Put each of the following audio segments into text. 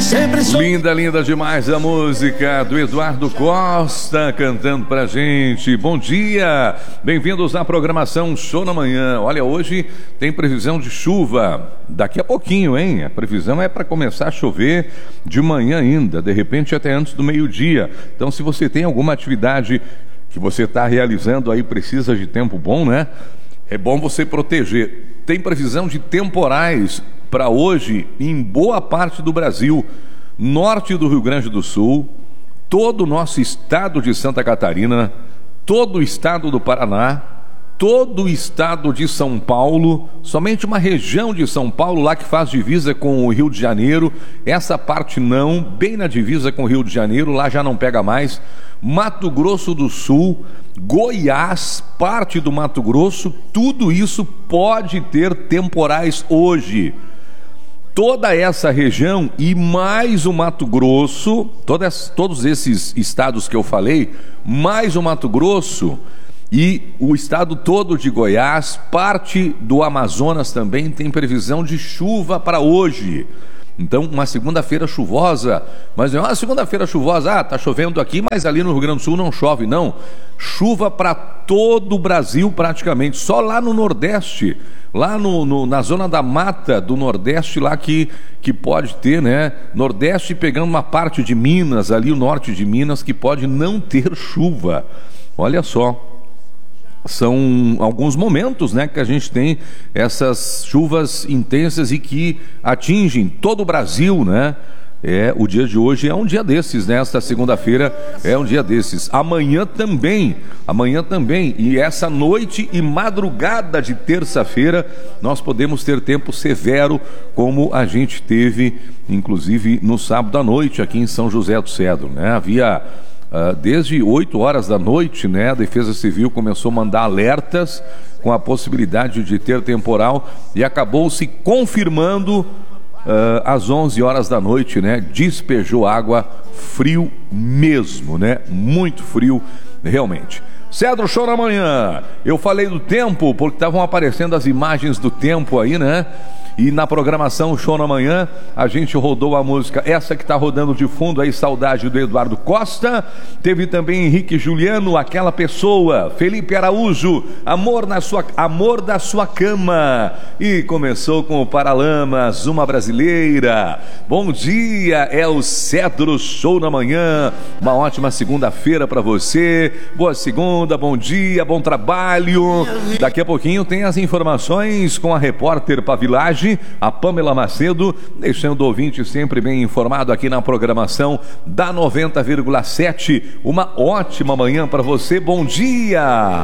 Sempre sou... Linda, linda demais a música do Eduardo Costa cantando pra gente. Bom dia, bem-vindos à programação Show na Manhã. Olha, hoje tem previsão de chuva daqui a pouquinho, hein? A previsão é para começar a chover de manhã ainda, de repente até antes do meio-dia. Então, se você tem alguma atividade que você está realizando aí, precisa de tempo bom, né? É bom você proteger. Tem previsão de temporais para hoje em boa parte do Brasil, norte do Rio Grande do Sul, todo o nosso estado de Santa Catarina, todo o estado do Paraná, todo o estado de São Paulo, somente uma região de São Paulo lá que faz divisa com o Rio de Janeiro, essa parte não, bem na divisa com o Rio de Janeiro, lá já não pega mais. Mato Grosso do Sul, Goiás, parte do Mato Grosso, tudo isso pode ter temporais hoje. Toda essa região e mais o Mato Grosso, todos esses estados que eu falei, mais o Mato Grosso e o estado todo de Goiás, parte do Amazonas também tem previsão de chuva para hoje. Então, uma segunda-feira chuvosa, mas não é uma segunda-feira chuvosa, tá chovendo aqui, mas ali no Rio Grande do Sul não chove, não. Chuva para todo o Brasil praticamente, só lá no Nordeste, lá na zona da mata do Nordeste, lá que pode ter, né? Nordeste pegando uma parte de Minas, ali o norte de Minas, que pode não ter chuva. Olha só. São alguns momentos, né, que a gente tem essas chuvas intensas e que atingem todo o Brasil, né? O dia de hoje é um dia desses, né? Esta segunda-feira é um dia desses. Amanhã também, e essa noite e madrugada de terça-feira, nós podemos ter tempo severo, como a gente teve, inclusive, no sábado à noite, aqui em São José do Cedro, né? Havia... desde 8 horas da noite, né, a Defesa Civil começou a mandar alertas com a possibilidade de ter temporal e acabou se confirmando às 11 horas da noite, né, despejou água, frio mesmo, né, muito frio realmente. Cedro, Show na Manhã. Eu falei do tempo porque estavam aparecendo as imagens do tempo aí, né? E na programação Show na Manhã, a gente rodou a música, essa que está rodando de fundo aí, Saudade, do Eduardo Costa. Teve também Henrique Juliano, Aquela Pessoa, Felipe Araújo, Amor da Sua Cama. E começou com o Paralamas, Uma Brasileira. Bom dia, é o Cedro Show na Manhã. Uma ótima segunda-feira para você. Boa segunda, bom dia, bom trabalho. Daqui a pouquinho tem as informações com a repórter Pavilage, a Pamela Macedo, deixando o ouvinte sempre bem informado aqui na programação da 90,7. Uma ótima manhã para você, bom dia!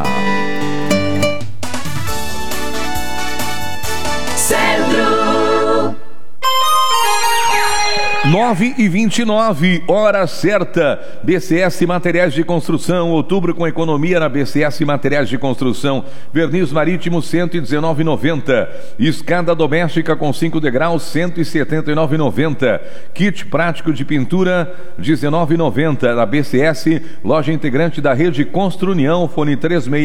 9h29, hora certa. BCS Materiais de Construção, outubro com economia na BCS Materiais de Construção. Verniz marítimo, R$119,90. Escada doméstica com 5 degraus, R$179,90. Kit prático de pintura, R$19,90. Na BCS, loja integrante da rede Construnião, fone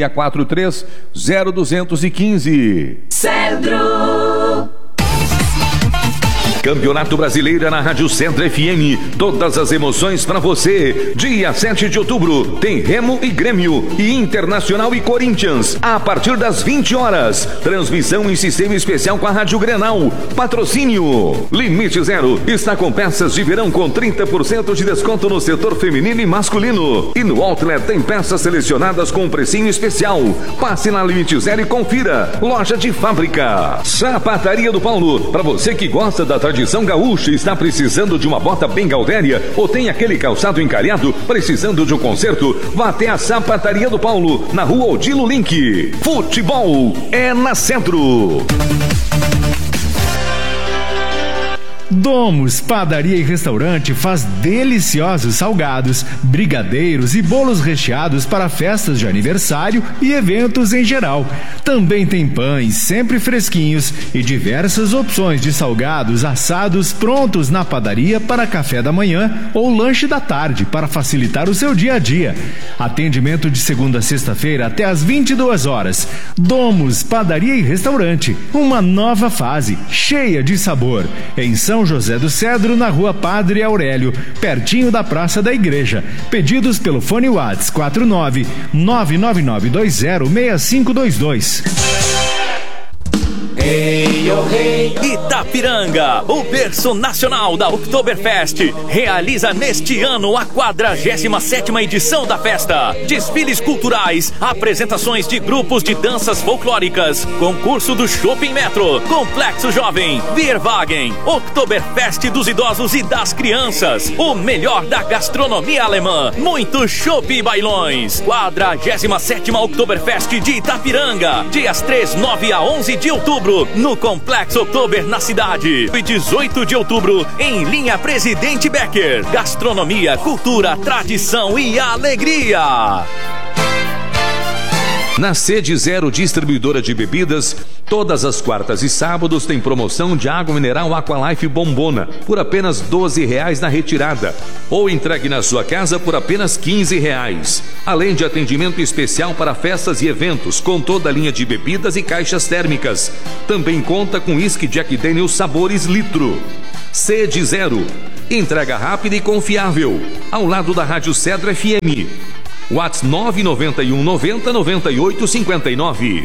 3643-0215. Cedro. Campeonato Brasileiro na Rádio Centro FM. Todas as emoções para você. Dia 7 de outubro tem Remo e Grêmio e Internacional e Corinthians a partir das 20 horas. Transmissão em sistema especial com a Rádio Grenal. Patrocínio Limite Zero está com peças de verão com 30% de desconto no setor feminino e masculino. E no Outlet tem peças selecionadas com um precinho especial. Passe na Limite Zero e confira. Loja de fábrica. Sapataria do Paulo. Para você que gosta da tradição gaúcha, está precisando de uma bota bem gaudéria ou tem aquele calçado encalhado, precisando de um conserto, vá até a Sapataria do Paulo, na rua Odilo Link. Futebol é na Centro. Domus Padaria e Restaurante faz deliciosos salgados, brigadeiros e bolos recheados para festas de aniversário e eventos em geral. Também tem pães sempre fresquinhos e diversas opções de salgados assados prontos na padaria para café da manhã ou lanche da tarde para facilitar o seu dia a dia. Atendimento de segunda a sexta-feira até às 22 horas. Domus Padaria e Restaurante, uma nova fase cheia de sabor em São José do Cedro, na Rua Padre Aurélio, pertinho da Praça da Igreja. Pedidos pelo fone WhatsApp 49999206522. Hey, oh, hey, oh. Itapiranga, o berço nacional da Oktoberfest, realiza neste ano a 47ª edição da festa. Desfiles culturais, apresentações de grupos de danças folclóricas, concurso do Shopping Metro, Complexo Jovem, Bierwagen, Oktoberfest dos idosos e das crianças, o melhor da gastronomia alemã, muito chopp e bailões. 47ª Oktoberfest de Itapiranga, dias 3, 9 a 11 de outubro. No Complexo Oktober, na cidade. E 18 de outubro, em linha Presidente Becker. Gastronomia, cultura, tradição e alegria. Na Sede Zero Distribuidora de Bebidas, todas as quartas e sábados tem promoção de água mineral Aqualife Bombona por apenas R$12 na retirada, ou entregue na sua casa por apenas R$15. Além de atendimento especial para festas e eventos, com toda a linha de bebidas e caixas térmicas. Também conta com uísque Jack Daniels sabores litro. Sede Zero, entrega rápida e confiável, ao lado da Rádio Cedro FM. WhatsApp 991 90 98 59.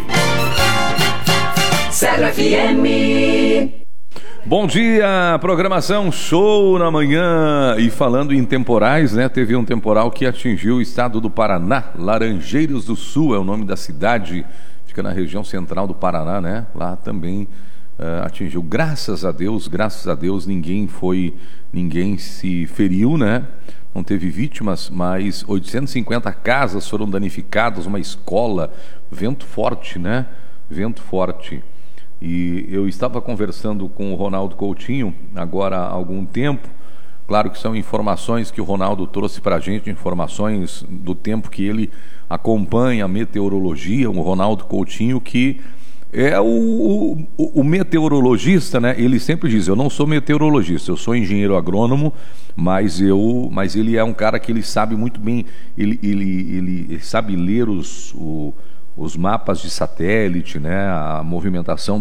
Cedro FM. Bom dia, programação Show na Manhã. E falando em temporais, né? Teve um temporal que atingiu o estado do Paraná. Laranjeiras do Sul é o nome da cidade. Fica na região central do Paraná, né? Lá também atingiu. Graças a Deus, ninguém se feriu, né? Não teve vítimas, mas 850 casas foram danificadas, uma escola, vento forte, né? Vento forte. E eu estava conversando com o Ronaldo Coutinho agora há algum tempo. Claro que são informações que o Ronaldo trouxe para a gente, informações do tempo que ele acompanha a meteorologia. O Ronaldo Coutinho, que é o meteorologista, né? Ele sempre diz: eu não sou meteorologista, eu sou engenheiro agrônomo, mas ele é um cara que ele sabe muito bem, ele sabe ler os mapas de satélite, né? A movimentação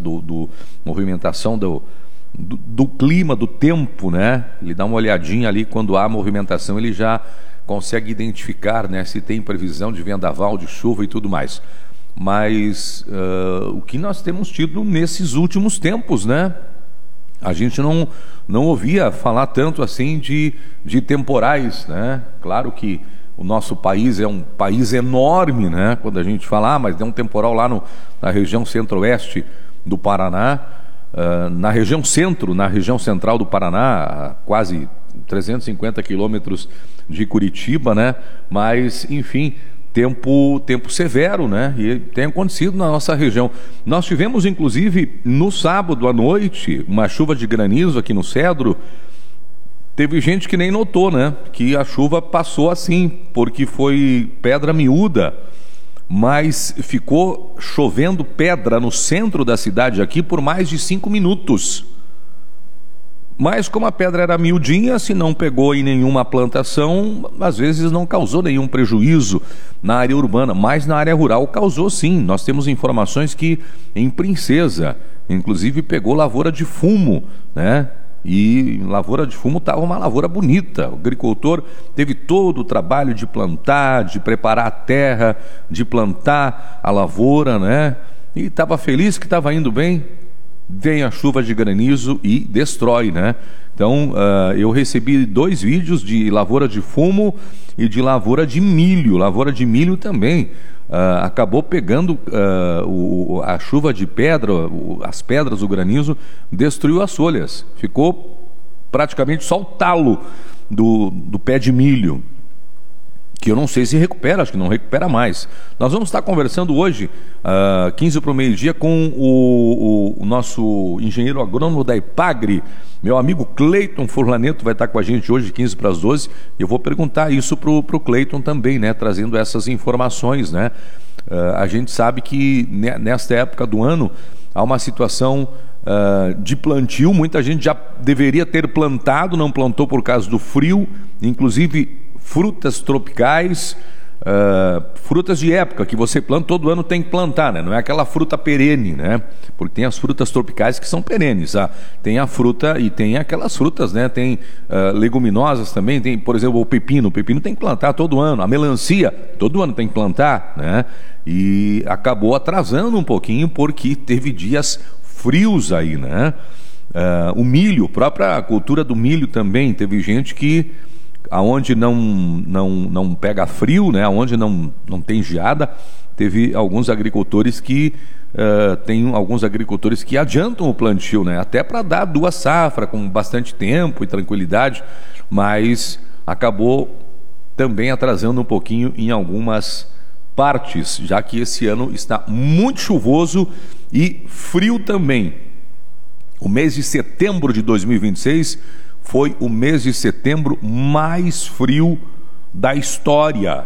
do clima, do tempo, né? Ele dá uma olhadinha ali, quando há movimentação ele já consegue identificar, né? Se tem previsão de vendaval, de chuva e tudo mais. Mas o que nós temos tido nesses últimos tempos, né? A gente não ouvia falar tanto assim de temporais, né? Claro que o nosso país é um país enorme, né? Quando a gente fala, mas deu um temporal lá na região centro-oeste do Paraná, na região central do Paraná, a quase 350 quilômetros de Curitiba, né? Mas, enfim, tempo severo, né? E tem acontecido na nossa região. Nós tivemos, inclusive, no sábado à noite, uma chuva de granizo aqui no Cedro. Teve gente que nem notou, né? Que a chuva passou assim, porque foi pedra miúda, mas ficou chovendo pedra no centro da cidade aqui por mais de 5 minutos. Mas como a pedra era miudinha, se não pegou em nenhuma plantação, às vezes não causou nenhum prejuízo na área urbana, mas na área rural causou sim. Nós temos informações que em Princesa, inclusive, pegou lavoura de fumo, né? E lavoura de fumo estava uma lavoura bonita. O agricultor teve todo o trabalho de plantar, de preparar a terra, de plantar a lavoura, né? E estava feliz que estava indo bem. Vem a chuva de granizo e destrói, né? Então, eu recebi 2 vídeos de lavoura de fumo e de lavoura de milho. Lavoura de milho também acabou pegando a chuva de pedra, as pedras, o granizo, destruiu as folhas. Ficou praticamente só o talo do pé de milho, que eu não sei se recupera, acho que não recupera mais. Nós vamos estar conversando hoje, 15 para o meio-dia, com o nosso engenheiro agrônomo da Ipagre, meu amigo Cleiton Furlaneto, vai estar com a gente hoje, 15 para as 12, e eu vou perguntar isso para o Cleiton também, né, trazendo essas informações, né? A gente sabe que nesta época do ano há uma situação de plantio, muita gente já deveria ter plantado, não plantou por causa do frio, inclusive frutas tropicais, frutas de época que você planta, todo ano tem que plantar, né? Não é aquela fruta perene, né? Porque tem as frutas tropicais que são perenes, tem a fruta e tem aquelas frutas, né? Tem leguminosas também, tem, por exemplo, o pepino tem que plantar todo ano, a melancia todo ano tem que plantar, né? E acabou atrasando um pouquinho porque teve dias frios aí, né? O milho, a própria cultura do milho também, teve gente que aonde não pega frio, né? Aonde não tem geada, teve alguns agricultores que adiantam o plantio, né? Até para dar 2 safras com bastante tempo e tranquilidade, mas acabou também atrasando um pouquinho em algumas partes, já que esse ano está muito chuvoso e frio também. O mês de setembro de 2026 foi o mês de setembro mais frio da história.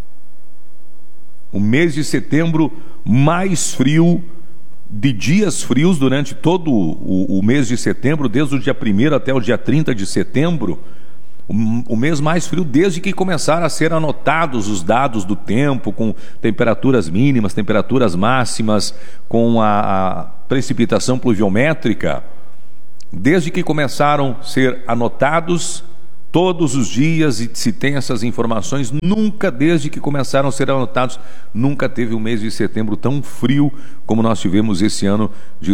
O mês de setembro mais frio, de dias frios durante todo o mês de setembro, desde o dia 1º até o dia 30 de setembro, o mês mais frio desde que começaram a ser anotados os dados do tempo, com temperaturas mínimas, temperaturas máximas, com a precipitação pluviométrica. Desde que começaram a ser anotados todos os dias e se tem essas informações, desde que começaram a ser anotados, nunca teve um mês de setembro tão frio como nós tivemos esse ano de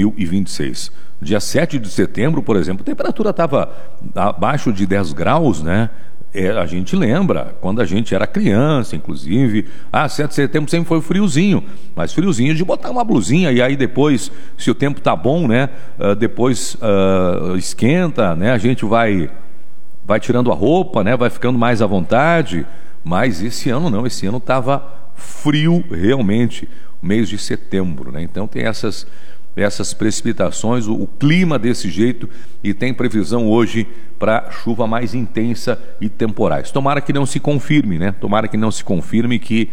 2026. Dia 7 de setembro, por exemplo, a temperatura estava abaixo de 10 graus, né? A gente lembra, quando a gente era criança, inclusive, 7 de setembro sempre foi friozinho, mas friozinho de botar uma blusinha, e aí depois, se o tempo tá bom, né, depois esquenta, né, a gente vai tirando a roupa, né, vai ficando mais à vontade, mas esse ano não, esse ano estava frio realmente, mês de setembro, né, então tem essas precipitações, o clima desse jeito, e tem previsão hoje para chuva mais intensa e temporais. Tomara que não se confirme, né? Tomara que não se confirme, que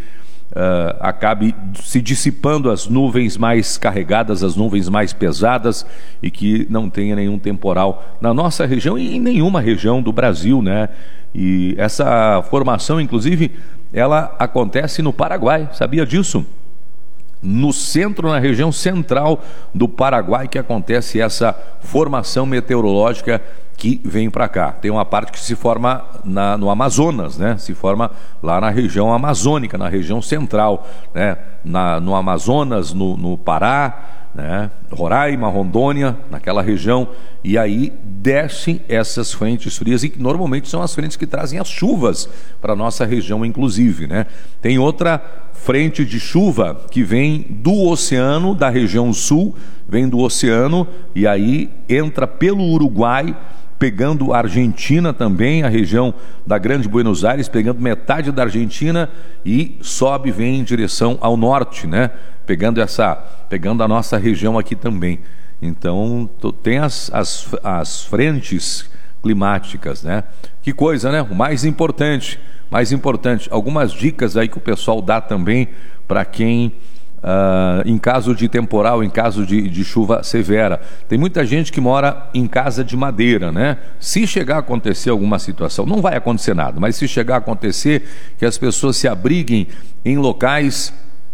acabe se dissipando as nuvens mais carregadas, as nuvens mais pesadas, e que não tenha nenhum temporal na nossa região e em nenhuma região do Brasil, né? E essa formação, inclusive, ela acontece no Paraguai, sabia disso? No centro, na região central do Paraguai, que acontece essa formação meteorológica que vem para cá. Tem uma parte que se forma no Amazonas, né? Se forma lá na região amazônica, na região central, né? No Amazonas, no Pará, né? Roraima, Rondônia, naquela região, e aí descem essas frentes frias, e que normalmente são as frentes que trazem as chuvas para a nossa região, inclusive, né? Tem outra frente de chuva que vem do oceano, da região sul, vem do oceano, e aí entra pelo Uruguai, pegando a Argentina também, a região da Grande Buenos Aires, pegando metade da Argentina, e sobe, vem em direção ao norte, né? Pegando a nossa região aqui também. Então tem as frentes climáticas, né? Que coisa, né? O mais importante, algumas dicas aí que o pessoal dá também para quem, em caso de temporal, em caso de chuva severa. Tem muita gente que mora em casa de madeira, né? Se chegar a acontecer alguma situação, não vai acontecer nada, mas se chegar a acontecer, que as pessoas se abriguem em locais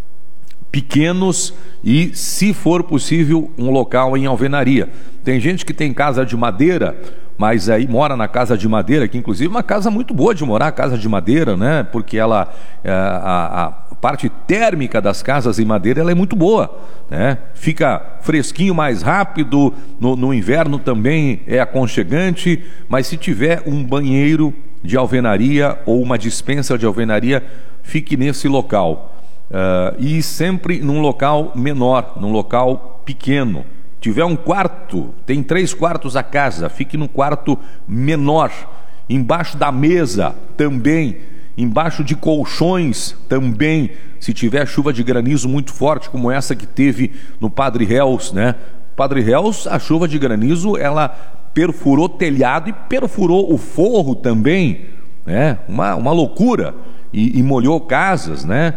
pequenos e, se for possível, um local em alvenaria. Tem gente que tem casa de madeira, mas aí mora na casa de madeira, que inclusive é uma casa muito boa de morar, casa de madeira, né? Porque ela, a parte térmica das casas em madeira, ela é muito boa, né? Fica fresquinho mais rápido, no inverno também é aconchegante, mas se tiver um banheiro de alvenaria ou uma despensa de alvenaria, fique nesse local. E sempre num local menor, num local pequeno. Tiver um quarto, tem 3 quartos a casa, fique num quarto menor, embaixo da mesa também, embaixo de colchões também, se tiver chuva de granizo muito forte, como essa que teve no Padre Réus, né? Padre Réus, a chuva de granizo, ela perfurou telhado e perfurou o forro também, né? Uma loucura, e molhou casas, né?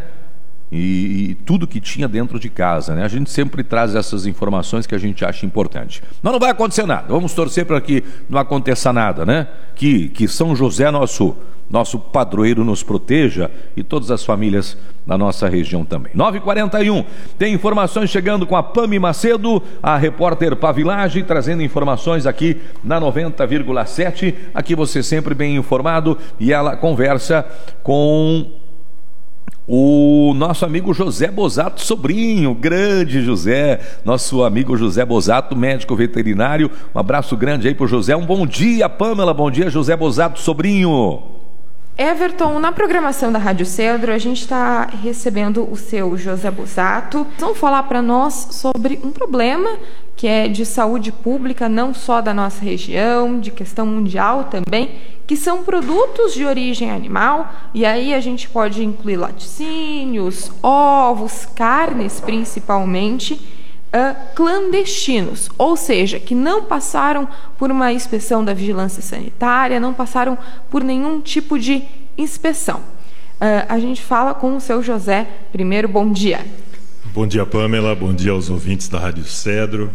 E tudo que tinha dentro de casa, né? A gente sempre traz essas informações que a gente acha importante. Mas não vai acontecer nada, vamos torcer para que não aconteça nada, né? Que São José, nosso nosso padroeiro nos proteja e todas as famílias da nossa região também. 9h41, tem informações chegando com a Pami Macedo, a repórter Pavilage, trazendo informações aqui na 90,7. Aqui você sempre bem informado, e ela conversa com o nosso amigo José Bosato Sobrinho, grande José, nosso amigo José Bosato, médico veterinário. Um abraço grande aí pro José. Um bom dia, Pamela, bom dia, José Bosato Sobrinho. Everton, na programação da Rádio Cedro, a gente está recebendo o seu José Bosato. Vão falar para nós sobre um problema que é de saúde pública, não só da nossa região, de questão mundial também, que são produtos de origem animal, e aí a gente pode incluir laticínios, ovos, carnes principalmente, clandestinos, ou seja, que não passaram por uma inspeção da vigilância sanitária, não passaram por nenhum tipo de inspeção. A gente fala com o seu José. Primeiro, bom dia. Bom dia, Pamela, bom dia aos ouvintes da Rádio Cedro.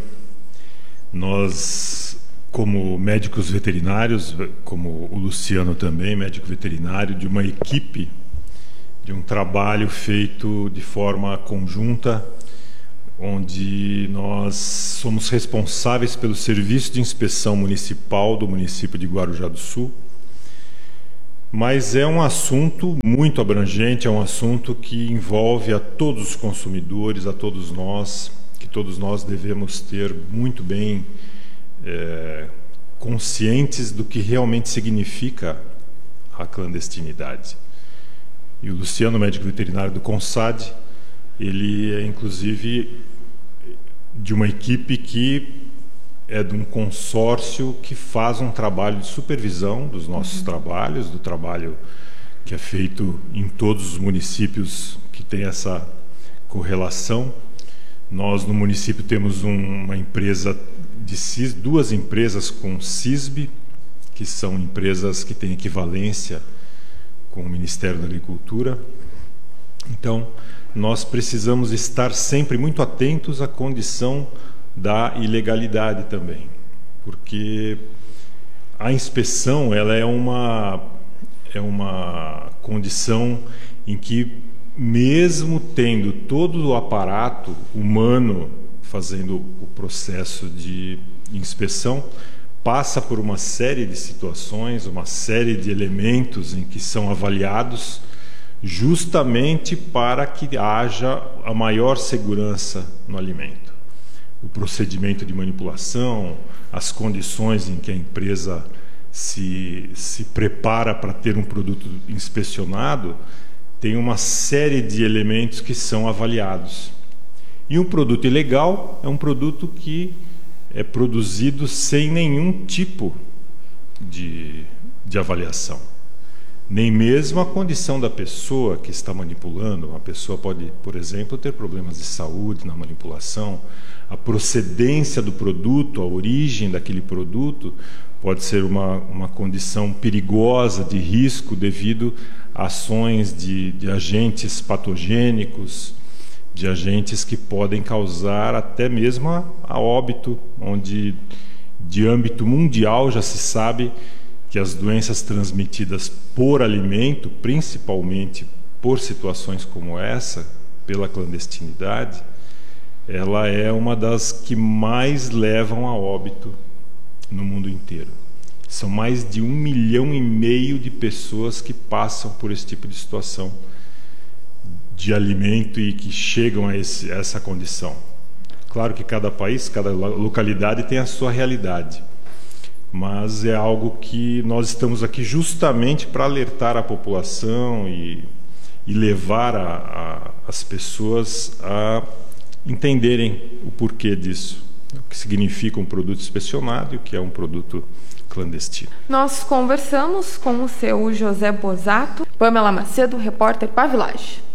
Nós, como médicos veterinários, como o Luciano também, médico veterinário, de uma equipe, de um trabalho feito de forma conjunta, onde nós somos responsáveis pelo serviço de inspeção municipal do município de Guarujá do Sul. Mas é um assunto muito abrangente, é um assunto que envolve a todos os consumidores, a todos nós, que todos nós devemos ter muito bem conscientes do que realmente significa a clandestinidade. E o Luciano, médico veterinário do CONSAD, ele é inclusive de uma equipe que é de um consórcio que faz um trabalho de supervisão dos nossos trabalhos, do trabalho que é feito em todos os municípios que tem essa correlação. Nós no município temos uma empresa de duas empresas com CISB, que são empresas que têm equivalência com o Ministério da Agricultura. Então, nós precisamos estar sempre muito atentos à condição da ilegalidade também, porque a inspeção ela é uma condição em que, mesmo tendo todo o aparato humano fazendo o processo de inspeção, passa por uma série de situações, uma série de elementos em que são avaliados justamente para que haja a maior segurança no alimento. O procedimento de manipulação, as condições em que a empresa se prepara para ter um produto inspecionado, tem uma série de elementos que são avaliados. E um produto ilegal é um produto que é produzido sem nenhum tipo de avaliação. Nem mesmo a condição da pessoa que está manipulando. Uma pessoa pode, por exemplo, ter problemas de saúde na manipulação. A procedência do produto, a origem daquele produto, pode ser uma condição perigosa, de risco, devido a ações de agentes patogênicos, de agentes que podem causar até mesmo a óbito, onde, de âmbito mundial, já se sabe que as doenças transmitidas por alimento, principalmente por situações como essa, pela clandestinidade, ela é uma das que mais levam a óbito no mundo inteiro. São mais de 1,5 milhão de pessoas que passam por esse tipo de situação de alimento e que chegam a essa condição. Claro que cada país, cada localidade tem a sua realidade, mas é algo que nós estamos aqui justamente para alertar a população e levar as pessoas a entenderem o porquê disso, o que significa um produto inspecionado e o que é um produto clandestino. Nós conversamos com o seu José Bosato. Pamela Macedo, repórter Pavilage.